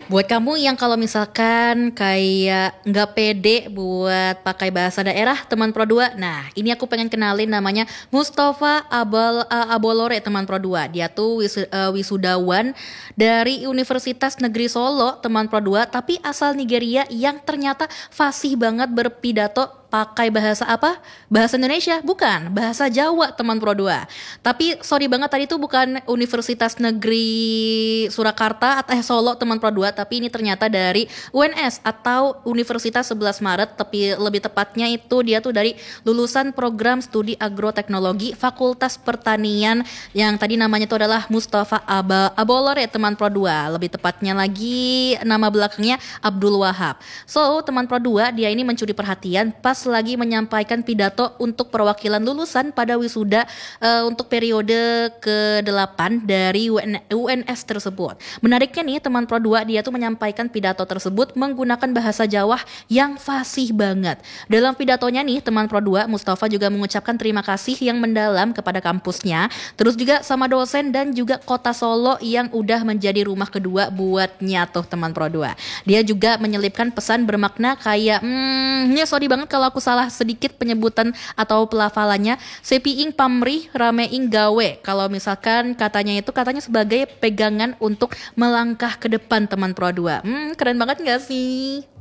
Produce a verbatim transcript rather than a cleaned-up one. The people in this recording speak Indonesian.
Buat kamu yang kalau misalkan kayak nggak pede buat pakai bahasa daerah teman Pro dua, nah ini aku pengen kenalin namanya Mustafa Abal uh, Abolore teman Pro dua. Dia tuh wisu- uh, wisudawan dari Universitas Negeri Solo teman Pro dua, tapi asal Nigeria yang ternyata fasih banget berpidato pakai bahasa apa? Bahasa Indonesia? Bukan, bahasa Jawa teman Pro dua. Tapi sorry banget tadi tuh bukan Universitas Negeri Surakarta atau eh, Solo teman Pro dua, tapi ini ternyata dari U N S atau Universitas sebelas Maret, tapi lebih tepatnya itu dia tuh dari lulusan program studi agroteknologi Fakultas Pertanian yang tadi namanya itu adalah Mustafa Aba Abolore teman Pro dua. Lebih tepatnya lagi nama belakangnya Abdul Wahab. So, teman Pro dua dia ini mencuri perhatian pas lagi menyampaikan pidato untuk perwakilan lulusan pada wisuda uh, untuk periode ke delapan dari U N S tersebut. Menariknya nih teman Pro dua dia tuh menyampaikan pidato tersebut menggunakan bahasa Jawa yang fasih banget. Dalam pidatonya nih teman Pro dua Mustafa juga mengucapkan terima kasih yang mendalam kepada kampusnya, terus juga sama dosen dan juga kota Solo yang udah menjadi rumah kedua buatnya tuh teman Pro dua. Dia juga menyelipkan pesan bermakna kayak hmm, ya sorry banget kalau aku salah sedikit penyebutan atau pelafalannya. Sepiing pamrih rameing gawe. Kalau misalkan katanya itu katanya sebagai pegangan untuk melangkah ke depan teman Pro dua. Hmm, keren banget gak sih?